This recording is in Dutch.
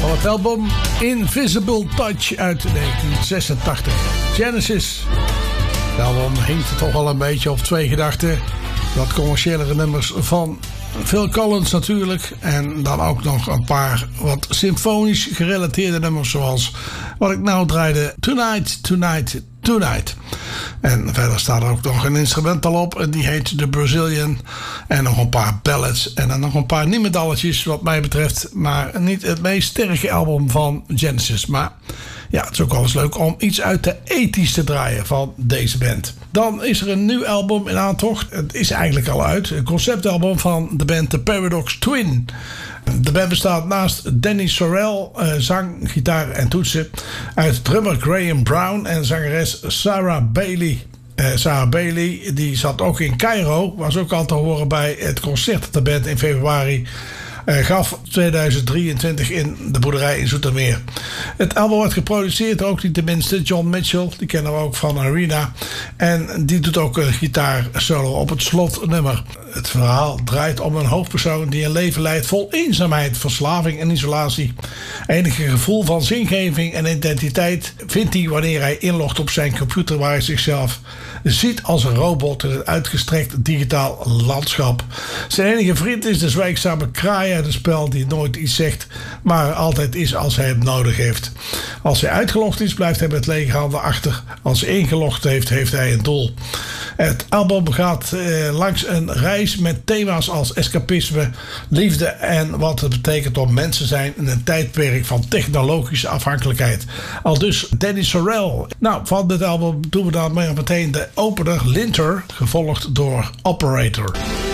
van het album Invisible Touch uit 1986. Genesis. Het album hinkt toch al een beetje op twee gedachten. Wat commerciëlere nummers van Phil Collins natuurlijk. En dan ook nog een paar wat symfonisch gerelateerde nummers. Zoals wat ik nou draaide. Tonight, Tonight, Tonight. En verder staat er ook nog een instrumental op. En die heet The Brazilian. En nog een paar ballads. En dan nog een paar niemendalletjes wat mij betreft. Maar niet het meest sterke album van Genesis. Maar ja, het is ook wel eens leuk om iets uit de 80's te draaien van deze band. Dan is er een nieuw album in aantocht. Het is eigenlijk al uit. Een conceptalbum van de band The Paradox Twin. De band bestaat naast Danny Sorrell, zang, gitaar en toetsen, uit drummer Graham Brown en zangeres Sarah Bailey. Sarah Bailey die zat ook in Cairo, was ook al te horen bij het concert dat de band in februari gaf 2023 in de boerderij in Zoetermeer. Het album wordt geproduceerd, ook niet tenminste John Mitchell, die kennen we ook van Arena. En die doet ook een gitaarsolo op het slotnummer. Het verhaal draait om een hoofdpersoon die een leven leidt vol eenzaamheid, verslaving en isolatie. Enige gevoel van zingeving en identiteit vindt hij wanneer hij inlogt op zijn computer, waar hij zichzelf ziet als een robot in een uitgestrekt digitaal landschap. Zijn enige vriend is de zwijgzame kraai uit het spel die nooit iets zegt, maar altijd is als hij het nodig heeft. Als hij uitgelogd is, blijft hij met lege handen achter. Als hij ingelogd heeft, heeft hij een doel. Het album gaat langs een reis met thema's als escapisme, liefde en wat het betekent om mens te zijn in een tijdperk van technologische afhankelijkheid. Aldus Danny Sorrell. Nou, van dit album doen we dan maar meteen de opener Linter, gevolgd door Operator.